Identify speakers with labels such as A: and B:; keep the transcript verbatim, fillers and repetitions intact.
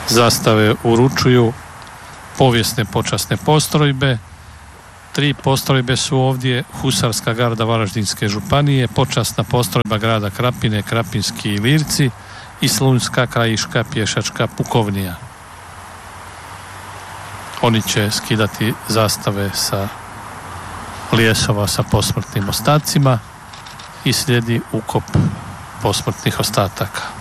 A: Zastave uručuju povijesne počasne postrojbe. Tri postrojbe su ovdje: Husarska garda Varaždinske županije, počasna postrojba grada Krapine, Krapinski Ilirci i Slunjska krajiška pješačka pukovnija. Oni će skidati zastave sa lijesova sa posmrtnim ostacima i slijedi ukop posmrtnih ostataka.